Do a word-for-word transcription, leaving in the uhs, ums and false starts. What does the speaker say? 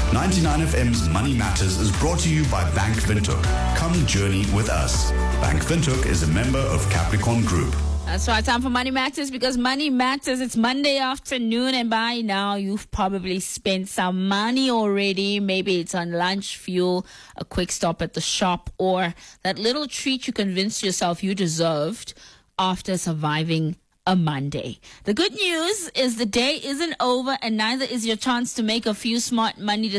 ninety-nine F M's Money Matters is brought to you by Bank Windhoek. Come journey with us. Bank Windhoek is a member of Capricorn Group. That's right, time for Money Matters, because money matters. It's Monday afternoon, and by now you've probably spent some money already. Maybe it's on lunch, fuel, a quick stop at the shop, or that little treat you convinced yourself you deserved after surviving a Monday. The good news is the day isn't over, and neither is your chance to make a few smart money